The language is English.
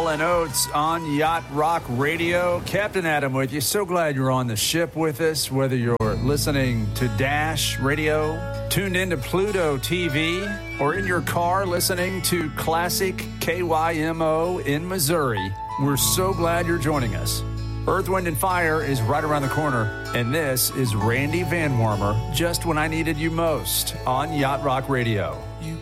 and Oates on Yacht Rock Radio. Captain Adam with you. So glad you're on the ship with us, whether you're listening to Dash Radio, tuned into Pluto TV, or in your car listening to Classic KYMO in Missouri. We're so glad you're joining us. Earth, Wind, and Fire is right around the corner, and this is Randy Van Warmer, just when I needed you most, on Yacht Rock Radio. You